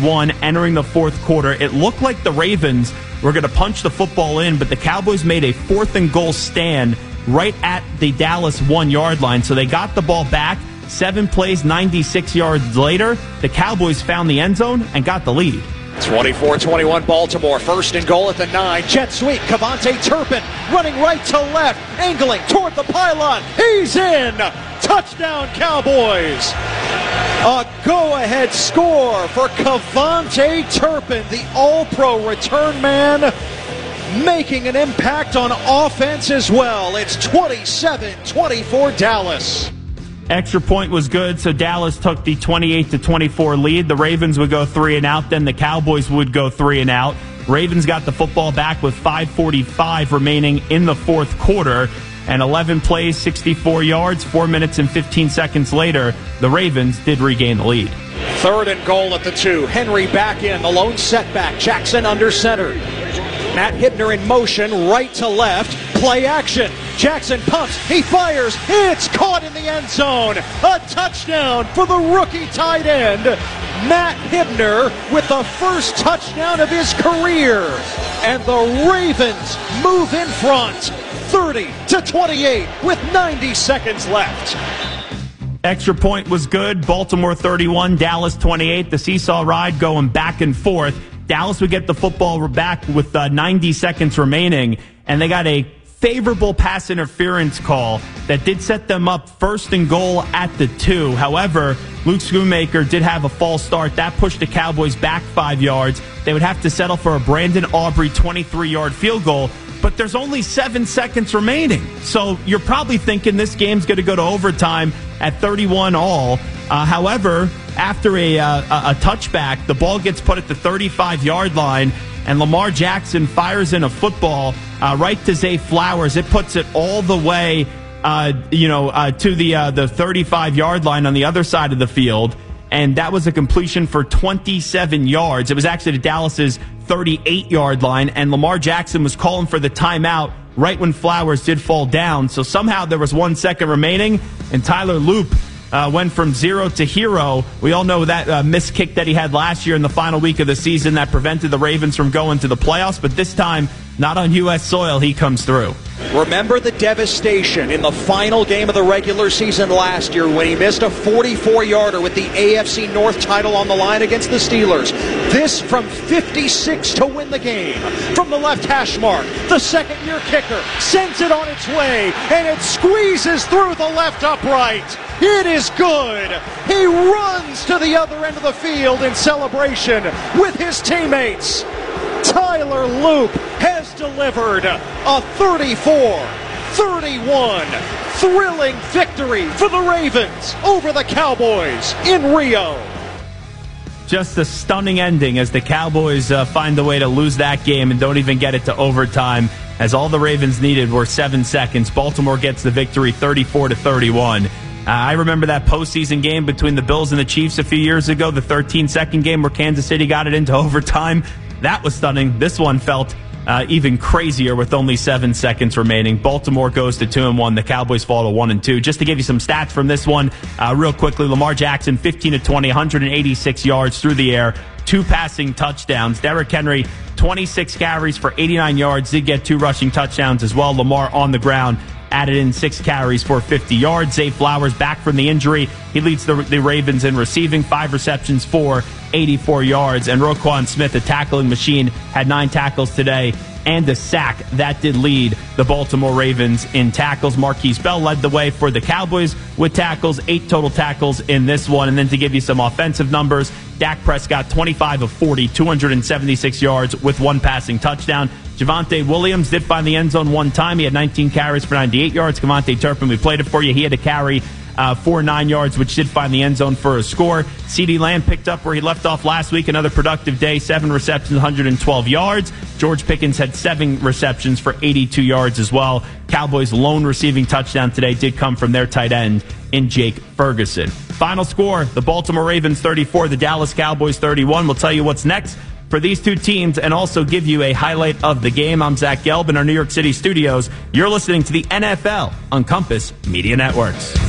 1 entering the fourth quarter. It looked like the Ravens were going to punch the football in, but the Cowboys made a 4th and goal stand right at the Dallas 1-yard line. So they got the ball back. 7 plays, 96 yards later, the Cowboys found the end zone and got the lead. 24-21 Baltimore, 1st and goal at the 9. Jet sweep, KaVontae Turpin running right to left, angling toward the pylon. He's in! Touchdown Cowboys! A go-ahead score for KaVontae Turpin, the all-pro return man, making an impact on offense as well. It's 27-24 Dallas. Extra point was good, so Dallas took the 28-24 lead. The Ravens would go 3 and out, then the Cowboys would go 3 and out. Ravens got the football back with 5:45 remaining in the fourth quarter, and 11 plays, 64 yards, 4 minutes and 15 seconds later, the Ravens did regain the lead. 3rd and goal at the 2. Henry back in, the lone setback. Jackson under center. Matt Hibner in motion, right to left. Play action. Jackson pumps. He fires. It's caught in the end zone. A touchdown for the rookie tight end. Matt Hibner with the first touchdown of his career. And the Ravens move in front, 30-28 with 90 seconds left. Extra point was good. Baltimore 31, Dallas 28. The seesaw ride going back and forth. Dallas would get the football back with 90 seconds remaining, and they got a favorable pass interference call that did set them up 1st and goal at the 2. However, Luke Schoonmaker did have a false start. That pushed the Cowboys back 5 yards. They would have to settle for a Brandon Aubrey 23-yard field goal, but there's only 7 seconds remaining. So you're probably thinking this game's going to go to overtime at 31 all. However, after a touchback, the ball gets put at the 35-yard line, and Lamar Jackson fires in a football right to Zay Flowers. It puts it all the way, to the 35-yard line on the other side of the field, and that was a completion for 27 yards. It was actually to Dallas's 38-yard line, and Lamar Jackson was calling for the timeout right when Flowers did fall down. So somehow there was 1 second remaining, and Tyler Loop went from 0 to hero. We all know that missed kick that he had last year in the final week of the season that prevented the Ravens from going to the playoffs, but this time, not on U.S. soil, he comes through. Remember the devastation in the final game of the regular season last year when he missed a 44-yarder with the AFC North title on the line against the Steelers. This from 56 to win the game. From the left hash mark, the second-year kicker sends it on its way, and it squeezes through the left upright. It is good. He runs to the other end of the field in celebration with his teammates. Tyler Loop has delivered a 34-31 thrilling victory for the Ravens over the Cowboys in Rio. Just a stunning ending as the Cowboys find a way to lose that game and don't even get it to overtime, as all the Ravens needed were 7 seconds. Baltimore gets the victory 34-31. I remember that postseason game between the Bills and the Chiefs a few years ago, the 13-second game where Kansas City got it into overtime. That was stunning. This one felt even crazier with only 7 seconds remaining. Baltimore goes to 2-1. The Cowboys fall to 1-2. Just to give you some stats from this one, real quickly, Lamar Jackson, 15-20, 186 yards through the air, 2 passing touchdowns. Derrick Henry, 26 carries for 89 yards, did get 2 rushing touchdowns as well. Lamar on the ground, added in 6 carries for 50 yards. Zay Flowers back from the injury. He leads the Ravens in receiving, 5 receptions for 84 yards. And Roquan Smith, a tackling machine, had 9 tackles today and a sack. That did lead the Baltimore Ravens in tackles. Marquise Bell led the way for the Cowboys with tackles, 8 total tackles in this one. And then to give you some offensive numbers, Dak Prescott, 25 of 40, 276 yards with 1 passing touchdown. Javonte Williams did find the end zone 1 time. He had 19 carries for 98 yards. KaVontae Turpin, we played it for you. He had a carry for 9 yards, which did find the end zone for a score. CeeDee Lamb picked up where he left off last week. Another productive day, 7 receptions, 112 yards. George Pickens had 7 receptions for 82 yards as well. Cowboys' lone receiving touchdown today did come from their tight end in Jake Ferguson. Final score, the Baltimore Ravens 34, the Dallas Cowboys 31. We'll tell you what's next for these two teams and also give you a highlight of the game. I'm Zach Gelb in our New York City studios. You're listening to the NFL on Compass Media Networks.